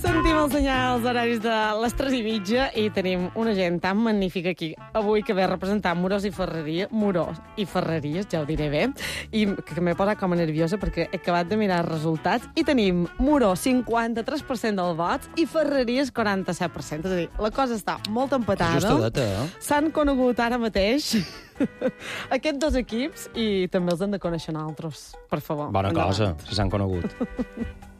Sentim els senyals horaris de les 3:30 i tenim una gent tan magnífica aquí avui que ve representant Morós i Ferreries, ja ho diré bé, i que m'he posat com a nerviosa perquè he acabat de mirar els resultats i tenim Moró 53% del vots i Ferreries 47%. És a dir, la cosa està molt empatada. Justadeta, eh? S'han conegut ara mateix aquests dos equips i també els han de conèixer altres, per favor. Bona endavant. cosa, si s'han conegut.